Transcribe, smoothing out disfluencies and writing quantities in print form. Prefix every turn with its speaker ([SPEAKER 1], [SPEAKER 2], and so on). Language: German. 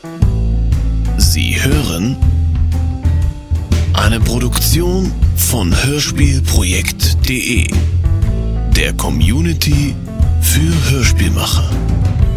[SPEAKER 1] Sie hören eine Produktion von Hörspielprojekt.de, der Community für Hörspielmacher.